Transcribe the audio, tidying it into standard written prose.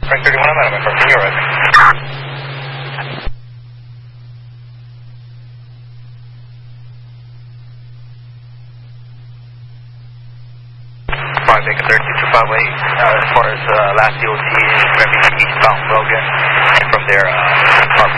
Frank 31, I'm out of my first. You're right. 5 Baker 32 to 58, as far as last DOT is going to be eastbound Logan, and from there,